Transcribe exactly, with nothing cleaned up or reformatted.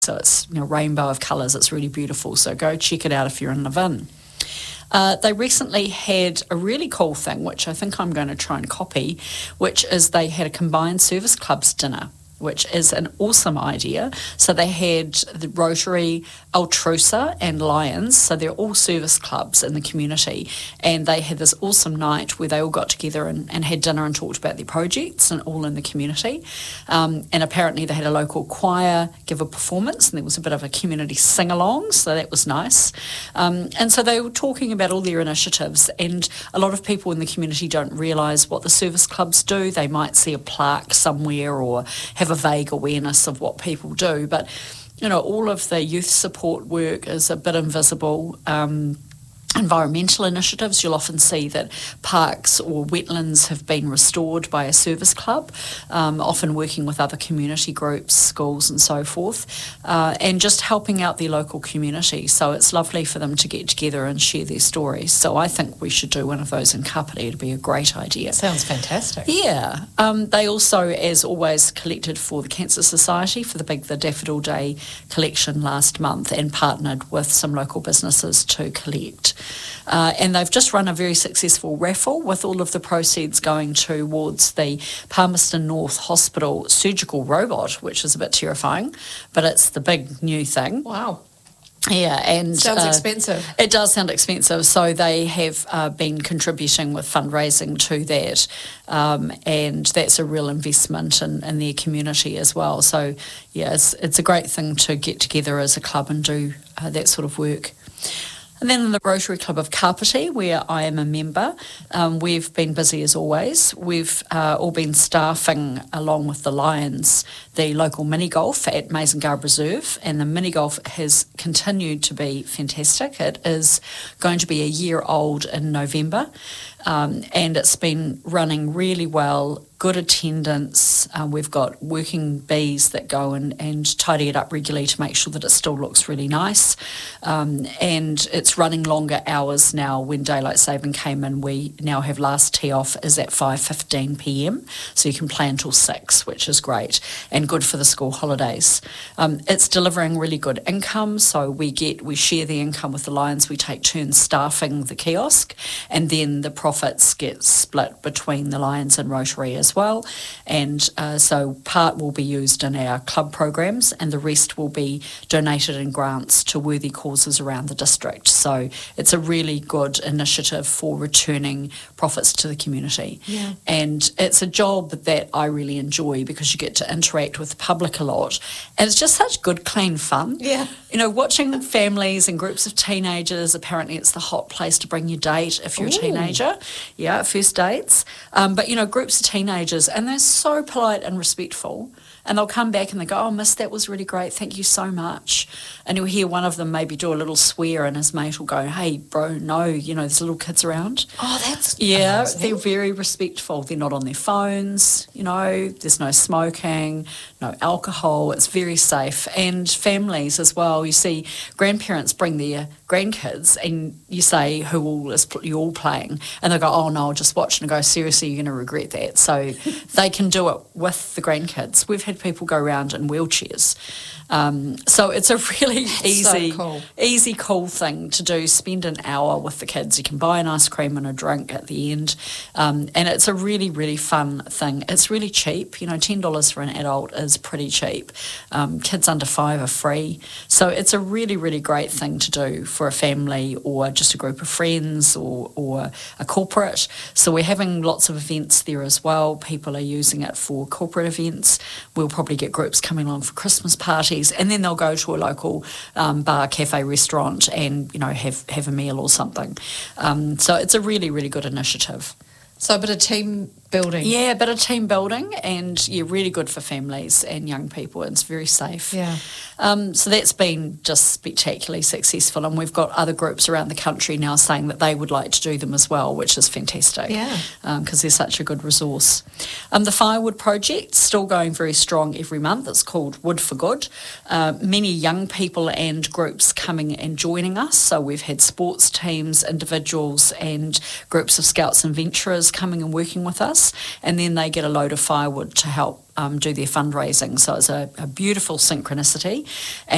So it's, you know, rainbow of colours. It's really beautiful. So go check it out if you're in Levin. Uh, they recently had a really cool thing, which I think I'm going to try and copy, which is they had a combined service clubs dinner, which is an awesome idea. So they had the Rotary, Altrusa and Lions, so they're all service clubs in the community, and they had this awesome night where they all got together and, and had dinner and talked about their projects, and all in the community. Um, and apparently they had a local choir give a performance, and there was a bit of a community sing-along, so that was nice. Um, and so they were talking about all their initiatives, and a lot of people in the community don't realise what the service clubs do. They might see a plaque somewhere or have a vague awareness of what people do, but you know, all of the youth support work is a bit invisible. Um, environmental initiatives, you'll often see that parks or wetlands have been restored by a service club, um, often working with other community groups, schools and so forth, uh, and just helping out their local community. So it's lovely for them to get together and share their stories. So I think we should do one of those in Kapiti. It'd be a great idea. Sounds fantastic. Yeah. Um, they also, as always, collected for the Cancer Society for the big The Daffodil Day collection last month, and partnered with some local businesses to collect. Uh, and they've just run a very successful raffle with all of the proceeds going towards the Palmerston North Hospital surgical robot, which is a bit terrifying, but it's the big new thing. Wow. Yeah, and sounds uh, expensive. It does sound expensive. So they have uh, been contributing with fundraising to that, um, and that's a real investment in, in their community as well. So yeah, it's, it's a great thing to get together as a club and do uh, that sort of work. And then in the Rotary Club of Kapiti, where I am a member, um, we've been busy as always. We've uh, all been staffing, along with the Lions, the local mini golf at Mazengarb Reserve, and the mini golf has continued to be fantastic. It is going to be a year old in November, um, and it's been running really well. Good attendance. Uh, we've got working bees that go and, and tidy it up regularly to make sure that it still looks really nice. Um, and it's running longer hours now. When daylight saving came in, we now have last tee off is at five fifteen p m, so you can play until six, which is great and good for the school holidays. Um, it's delivering really good income, so we get we share the income with the Lions. We take turns staffing the kiosk, and then the profits get split between the Lions and Rotary as well, and uh, so part will be used in our club programs, and the rest will be donated in grants to worthy causes around the district. So it's a really good initiative for returning profits to the community. Yeah. And it's a job that I really enjoy because you get to interact with the public a lot, and it's just such good, clean fun. Yeah. You know, watching families and groups of teenagers, apparently it's the hot place to bring your date if you're Ooh. a teenager. Yeah, first dates. Um, but, you know, groups of teenagers, and they're so polite and respectful, and they'll come back and they go, oh, miss, that was really great, thank you so much. And you'll hear one of them maybe do a little swear, and his mate will go, hey, bro, no, you know, there's little kids around. Oh, that's Yeah, amazing. They're very respectful. They're not on their phones, you know, there's no smoking, no alcohol. It's very safe. And families as well. You see grandparents bring their grandkids, and you say, who all is you all playing? And they go, oh, no, I'll just watch, and go, seriously, you're going to regret that. So they can do it with the grandkids. We've had people go around in wheelchairs. Um, so it's a really That's easy, so cool. easy, cool thing to do. Spend an hour with the kids. You can buy an ice cream and a drink at the end, um, and it's a really, really fun thing. It's really cheap. You know, ten dollars for an adult is pretty cheap. Um, kids under five are free. So it's a really, really great thing to do for a family or just a group of friends or, or a corporate. So we're having lots of events there as well. People are using it for corporate events. We'll probably get groups coming along for Christmas parties, and then they'll go to a local um, bar, cafe, restaurant and, you know, have, have a meal or something. Um, so it's a really, really good initiative. So a bit of team building. Yeah, a bit of team building, and yeah, really good for families and young people. It's very safe. Yeah. Um, so that's been just spectacularly successful, and we've got other groups around the country now saying that they would like to do them as well, which is fantastic. Yeah. Because um, they're such a good resource. Um, the Firewood Project, still going very strong every month. It's called Wood for Good. Uh, many young people and groups coming and joining us. So we've had sports teams, individuals and groups of scouts and venturers coming and working with us, and then they get a load of firewood to help um, do their fundraising. So it's a, a beautiful synchronicity.